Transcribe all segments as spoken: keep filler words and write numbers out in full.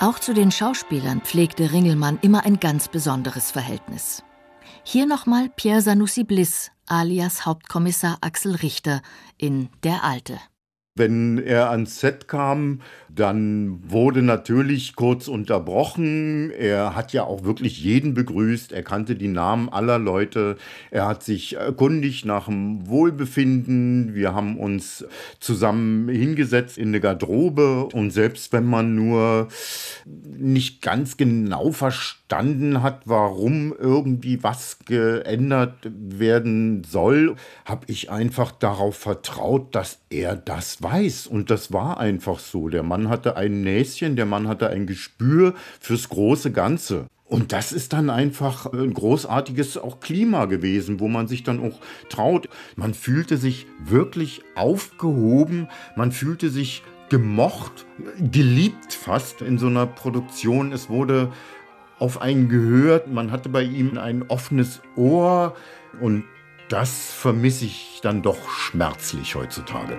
Auch zu den Schauspielern pflegte Ringelmann immer ein ganz besonderes Verhältnis. Hier nochmal Pierre Sanussi Bliss, alias Hauptkommissar Axel Richter in Der Alte. Wenn er ans Set kam, dann wurde natürlich kurz unterbrochen. Er hat ja auch wirklich jeden begrüßt. Er kannte die Namen aller Leute. Er hat sich erkundigt nach dem Wohlbefinden. Wir haben uns zusammen hingesetzt in eine Garderobe. Und selbst wenn man nur nicht ganz genau verstanden hat, warum irgendwie was geändert werden soll, habe ich einfach darauf vertraut, dass er das weiß. Und das war einfach so. Der Mann hatte ein Näschen, der Mann hatte ein Gespür fürs große Ganze. Und das ist dann einfach ein großartiges auch Klima gewesen, wo man sich dann auch traut. Man fühlte sich wirklich aufgehoben, man fühlte sich gemocht, geliebt fast in so einer Produktion. Es wurde auf einen gehört, man hatte bei ihm ein offenes Ohr und das vermisse ich dann doch schmerzlich heutzutage.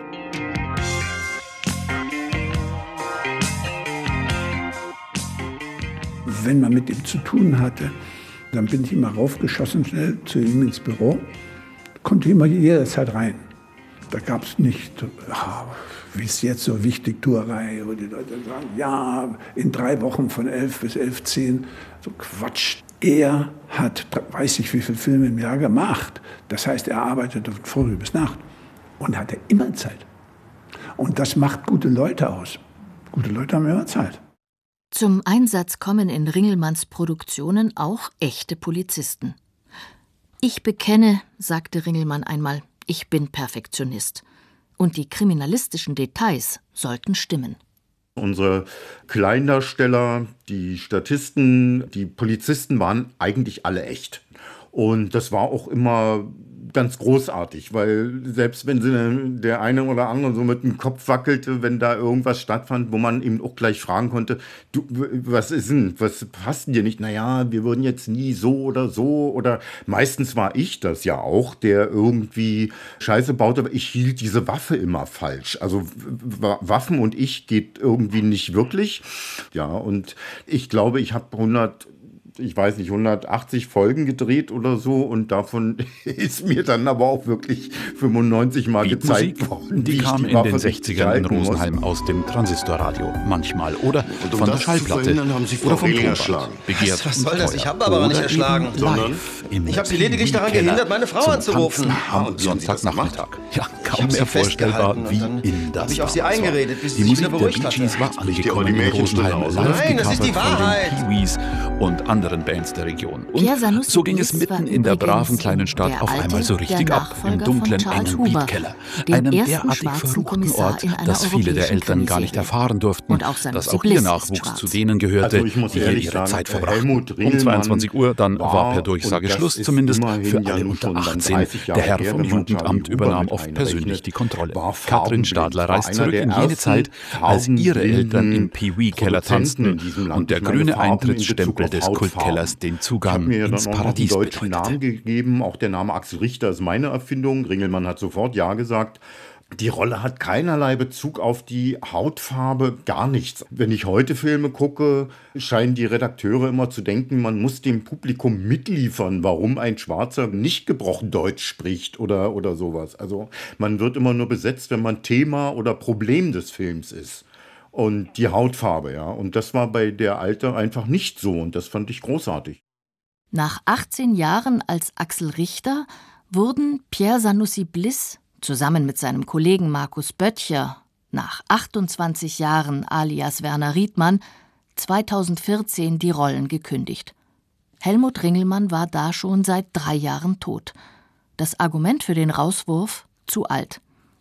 Wenn man mit ihm zu tun hatte, dann bin ich immer raufgeschossen, schnell zu ihm ins Büro. Konnte immer jederzeit rein. Da gab es nicht, ah, wie ist jetzt so wichtig, Tuerei, wo die Leute sagen, ja, in drei Wochen von elf bis elf zehn, so Quatsch. Er hat, weiß ich wie viele Filme im Jahr gemacht. Das heißt, er arbeitete von früh bis Nacht und hatte immer Zeit. Und das macht gute Leute aus. Gute Leute haben immer Zeit. Zum Einsatz kommen in Ringelmanns Produktionen auch echte Polizisten. Ich bekenne, sagte Ringelmann einmal, ich bin Perfektionist. Und die kriminalistischen Details sollten stimmen. Unsere Kleindarsteller, die Statisten, die Polizisten waren eigentlich alle echt. Und das war auch immer ganz großartig, weil selbst wenn sie der eine oder andere so mit dem Kopf wackelte, wenn da irgendwas stattfand, wo man eben auch gleich fragen konnte, du, was ist denn, was passt denn dir nicht? Naja, wir würden jetzt nie so oder so oder meistens war ich das ja auch, der irgendwie Scheiße baute, aber ich hielt diese Waffe immer falsch. Also Waffen und ich geht irgendwie nicht wirklich. Ja, und ich glaube, ich habe hundert ich weiß nicht, hundertachtzig Folgen gedreht oder so und davon ist mir dann aber auch wirklich fünfundneunzig Mal gezeigt Musik, worden. Die kam die in den sechzigern in Rosenheim muss. Aus dem Transistorradio manchmal oder um von der Schallplatte haben Sie oder vom Tonband. erschlagen. Begehrt was soll das? Ich habe aber nicht erschlagen, sondern ich habe Sie lediglich daran gehindert, meine Frau anzurufen. Am Sonntagnachmittag. Ja, kaum mehr vorstellbar wie in das habe ich auf Sie eingeredet, bis die Sie sich Musik wieder der beruhigt Bee hatte. Gees war angekommen die in Rosenheim, Mädchen live Nein, das ist die gecovert von Wahrheit. den Pee-Wees und anderen Bands der Region. Und Pierre Sanussi so ging es Bliss mitten war in der übrigens braven kleinen Stadt der auf alte, einmal so richtig der ab, im Nachfolger dunklen, von Charles engen Huber, Beatkeller. dem Einem ersten derartig schwarzen verruchten Kommissar Ort, in einer dass viele der europäischen Eltern gar nicht Krimiserie. erfahren durften, Und auch Sanussi dass auch Bliss ihr ist Nachwuchs schwarz. zu denen gehörte, Also ich muss die hier ehrlich ihre sagen, Zeit Helmut verbrachten. Um Ringelmann zweiundzwanzig Uhr dann war, war per Durchsage und das Schluss, ist zumindest immerhin für ja alle nun unter schon dann achtzehn. dreißig Jahre Der Herr her, vom wenn man Jugendamt Charlie Huber übernahm mit oft einrechnet, persönlich die Kontrolle. war Katrin farbenblind, Stadler war reist einer zurück der in jene ersten Zeit, als ihre Eltern im farbenblinden Pee-Wee-Keller Produzenten in tanzten diesem Land. und der Ich meine, grüne Farben in Eintrittsstempel Bezug des auf Kultkellers Hautfarben. den Ich Zugang habe mir ins dann auch noch einen Paradies deutschen bedeutete. Namen gegeben. Auch der Name Axel Richter ist meine Erfindung. Ringelmann hat sofort Ja gesagt. Die Rolle hat keinerlei Bezug auf die Hautfarbe, gar nichts. Wenn ich heute Filme gucke, scheinen die Redakteure immer zu denken, man muss dem Publikum mitliefern, warum ein Schwarzer nicht gebrochen Deutsch spricht oder, oder sowas. Also man wird immer nur besetzt, wenn man Thema oder Problem des Films ist. Und die Hautfarbe, ja. Und das war bei Der Alte einfach nicht so und das fand ich großartig. Nach achtzehn Jahren als Axel Richter wurden Pierre Sanussi Bliss zusammen mit seinem Kollegen Markus Böttcher nach achtundzwanzig Jahren alias Werner Riedmann zweitausendvierzehn die Rollen gekündigt. Helmut Ringelmann war da schon seit drei Jahren tot. Das Argument für den Rauswurf: zu alt.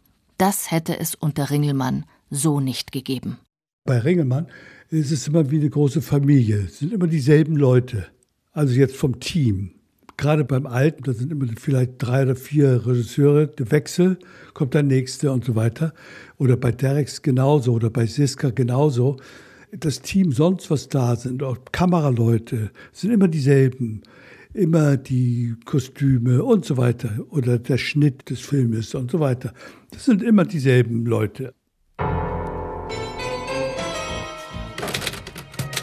Das hätte es unter Ringelmann so nicht gegeben. Bei Ringelmann ist es immer wie eine große Familie. Es sind immer dieselben Leute. Also jetzt vom Team. Gerade beim Alten, da sind immer vielleicht drei oder vier Regisseure, der Wechsel, kommt der nächste und so weiter. Oder bei Derex genauso oder bei Siska genauso. Das Team, sonst was da sind, auch Kameraleute, sind immer dieselben. Immer die Kostüme und so weiter. Oder der Schnitt des Filmes und so weiter. Das sind immer dieselben Leute.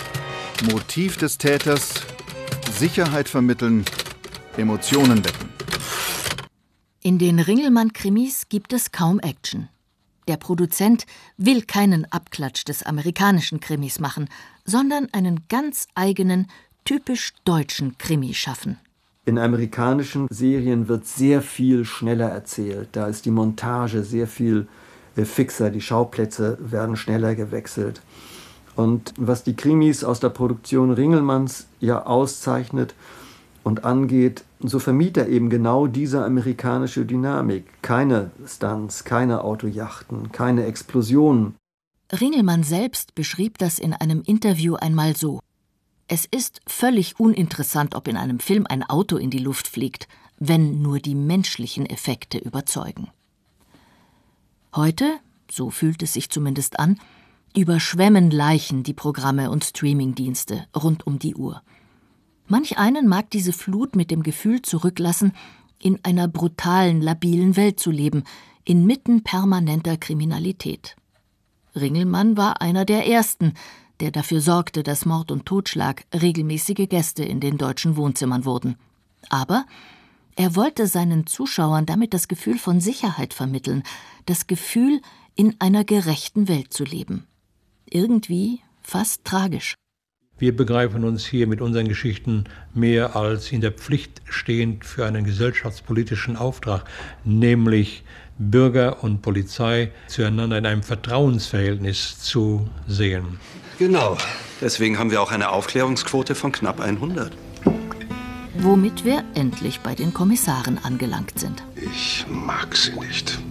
Motiv des Täters, Sicherheit vermitteln, Emotionen wecken. In den Ringelmann-Krimis gibt es kaum Action. Der Produzent will keinen Abklatsch des amerikanischen Krimis machen, sondern einen ganz eigenen, typisch deutschen Krimi schaffen. In amerikanischen Serien wird sehr viel schneller erzählt. Da ist die Montage sehr viel fixer, die Schauplätze werden schneller gewechselt. Und was die Krimis aus der Produktion Ringelmanns ja auszeichnet und angeht, so vermied er eben genau diese amerikanische Dynamik. Keine Stunts, keine Autojachten, keine Explosionen. Ringelmann selbst beschrieb das in einem Interview einmal so: Es ist völlig uninteressant, ob in einem Film ein Auto in die Luft fliegt, wenn nur die menschlichen Effekte überzeugen. Heute, so fühlt es sich zumindest an, überschwemmen Leichen die Programme und Streamingdienste rund um die Uhr. Manch einen mag diese Flut mit dem Gefühl zurücklassen, in einer brutalen, labilen Welt zu leben, inmitten permanenter Kriminalität. Ringelmann war einer der Ersten, der dafür sorgte, dass Mord und Totschlag regelmäßige Gäste in den deutschen Wohnzimmern wurden. Aber er wollte seinen Zuschauern damit das Gefühl von Sicherheit vermitteln, das Gefühl, in einer gerechten Welt zu leben. Irgendwie fast tragisch. Wir begreifen uns hier mit unseren Geschichten mehr als in der Pflicht stehend für einen gesellschaftspolitischen Auftrag, nämlich Bürger und Polizei zueinander in einem Vertrauensverhältnis zu sehen. Genau. Deswegen haben wir auch eine Aufklärungsquote von knapp hundert. Womit wir endlich bei den Kommissaren angelangt sind. Ich mag sie nicht.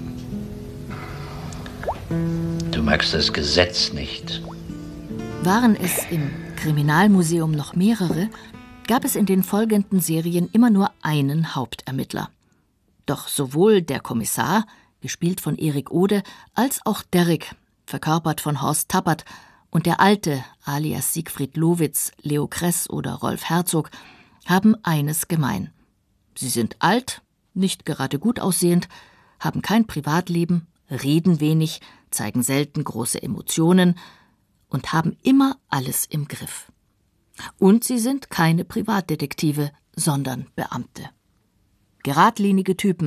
Du magst das Gesetz nicht. Waren es im Kriminalmuseum noch mehrere, gab es in den folgenden Serien immer nur einen Hauptermittler. Doch sowohl der Kommissar, gespielt von Erik Ode, als auch Derrick, verkörpert von Horst Tappert, und der Alte, alias Siegfried Lowitz, Leo Kress oder Rolf Herzog, haben eines gemein. Sie sind alt, nicht gerade gut aussehend, haben kein Privatleben, reden wenig, zeigen selten große Emotionen und haben immer alles im Griff. Und sie sind keine Privatdetektive, sondern Beamte. Geradlinige Typen,